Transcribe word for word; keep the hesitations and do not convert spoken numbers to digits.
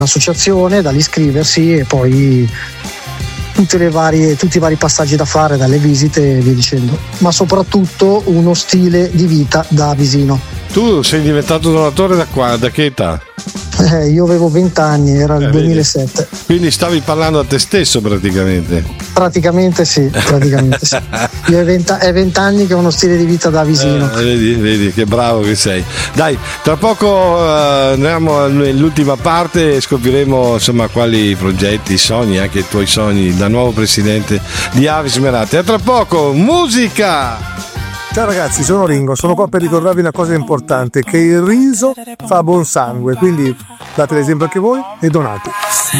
un'associazione, dall'iscriversi e poi tutte le varie, tutti i vari passaggi da fare, dalle visite e via dicendo, ma soprattutto uno stile di vita da visino. Tu sei diventato donatore da qua, da che età? Eh, io avevo venti anni, era il eh, duemilasette. Vedi. Quindi stavi parlando a te stesso praticamente. Praticamente sì, praticamente sì. Io è venti anni che ho uno stile di vita da visino. Eh, vedi, vedi che bravo che sei. Dai, tra poco uh, andiamo nell'ultima parte e scopriremo insomma quali progetti, sogni, anche i tuoi sogni da nuovo presidente di Avis Merate. A tra poco, musica! Ciao ragazzi, sono Ringo, sono qua per ricordarvi una cosa importante, che il riso fa buon sangue, quindi date l'esempio anche voi e donate.